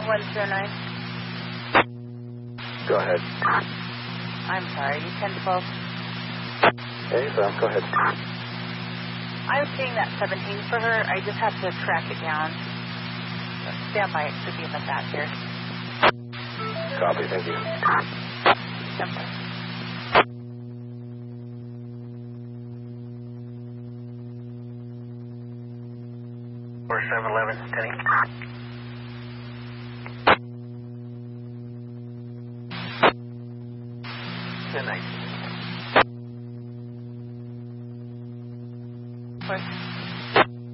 109. Go ahead. I'm sorry, you 1012. Hey, Sam, go ahead. I'm seeing that 17 for her. I just have to track it down. Stand by, it should be in the back here. Copy, thank you. Okay. Or 711, Tenny. Good night. Of course.